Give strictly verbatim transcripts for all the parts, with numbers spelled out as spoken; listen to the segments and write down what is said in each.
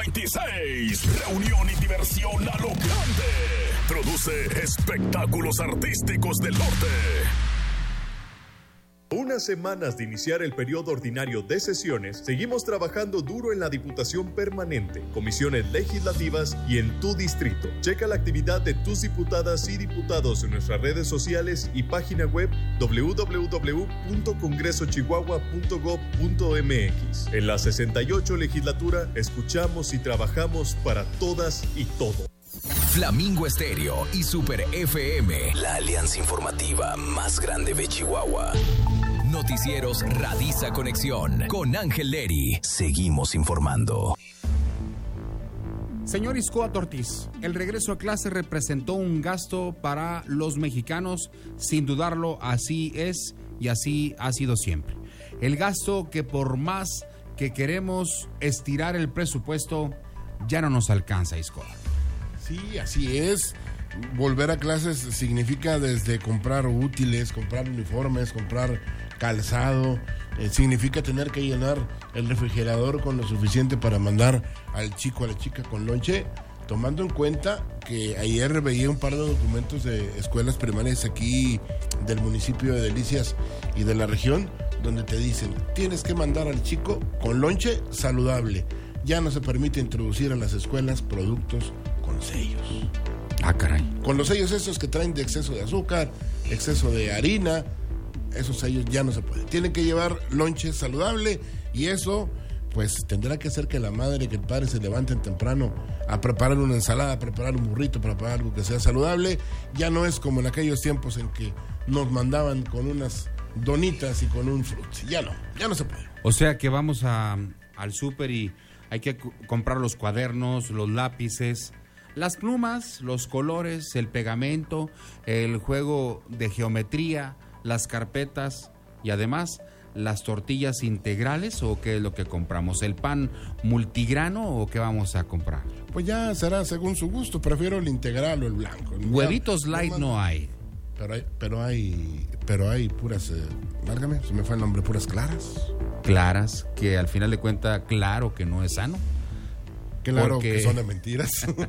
veintiséis, reunión y diversión a lo grande. Produce espectáculos artísticos del norte. Unas semanas de iniciar el periodo ordinario de sesiones, seguimos trabajando duro en la Diputación Permanente, comisiones legislativas y en tu distrito. Checa la actividad de tus diputadas y diputados en nuestras redes sociales y página web doble u doble u doble u punto congreso chihuahua punto gob punto eme equis. En la sesenta y ocho legislatura, escuchamos y trabajamos para todas y todos. Flamingo Estéreo y Super F M, la alianza informativa más grande de Chihuahua. Noticieros Radiza Conexión con Ángel Leri. Seguimos informando. Señor Iscoat Ortiz, el regreso a clase representó un gasto para los mexicanos. Sin dudarlo, así es y así ha sido siempre. El gasto que por más que queremos estirar el presupuesto, ya no nos alcanza, Iscoat. Sí, así es. Volver a clases significa desde comprar útiles, comprar uniformes, comprar calzado. Eh, significa tener que llenar el refrigerador con lo suficiente para mandar al chico, a la chica con lonche. Tomando en cuenta que ayer veía un par de documentos de escuelas primarias aquí del municipio de Delicias y de la región, donde te dicen, tienes que mandar al chico con lonche saludable. Ya no se permite introducir a las escuelas productos con sellos. Ah, caray. Con los sellos esos que traen de exceso de azúcar, exceso de harina, esos sellos ya no se puede. Tienen que llevar lonche saludable y eso, pues tendrá que hacer que la madre y que el padre se levanten temprano a preparar una ensalada, a preparar un burrito, a preparar algo que sea saludable. Ya no es como en aquellos tiempos en que nos mandaban con unas donitas y con un frutzi. Ya no, ya no se puede. O sea que vamos a, al súper y hay que c- comprar los cuadernos, los lápices, las plumas, los colores, el pegamento, el juego de geometría, las carpetas y además las tortillas integrales. ¿O qué es lo que compramos? ¿El pan multigrano o qué vamos a comprar? Pues ya será según su gusto. Prefiero el integral o el blanco. Huevitos Ya, light no hay. Pero hay, pero hay, pero hay puras, eh, válgame, se me fue el nombre, puras claras. Claras, que al final de cuentas, claro que no es sano. Claro Porque que son de mentiras.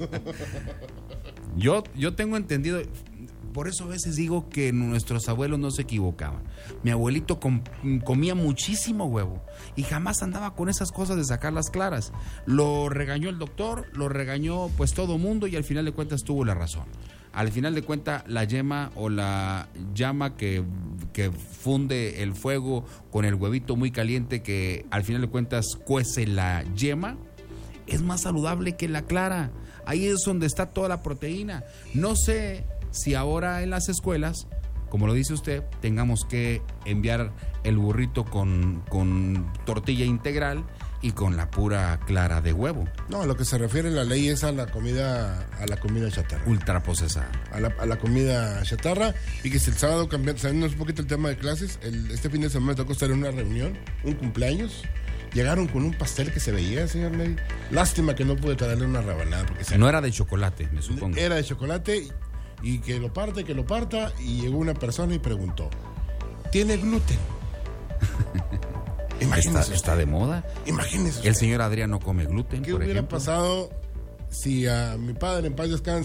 Yo, yo tengo entendido, por eso a veces digo que nuestros abuelos no se equivocaban. Mi abuelito com, comía muchísimo huevo y jamás andaba con esas cosas de sacar las claras. Lo regañó el doctor, lo regañó pues todo mundo y al final de cuentas tuvo la razón. Al final de cuentas, la yema o la llama que, que funde el fuego con el huevito muy caliente que al final de cuentas cuece la yema, es más saludable que la clara. Ahí es donde está toda la proteína. No sé si ahora en las escuelas, como lo dice usted, tengamos que enviar el burrito con, con tortilla integral y con la pura clara de huevo. No, a lo que se refiere la ley es a la comida, a la comida chatarra. Ultraprocesada. A la, a la comida chatarra. Y que si el sábado cambiando, saliendo un poquito el tema de clases, el, este fin de semana me tocó estar en una reunión, un cumpleaños. Llegaron con un pastel que se veía, señor Ney. Lástima que no pude traerle una rabanada. Porque se... No era de chocolate, me supongo. Era de chocolate y, y que lo parte, que lo parta. Y llegó una persona y preguntó, ¿tiene gluten? Está, está de moda. Imagínese. El señor Adrián no come gluten, ¿Qué por hubiera ejemplo? pasado si a mi padre en paz descanse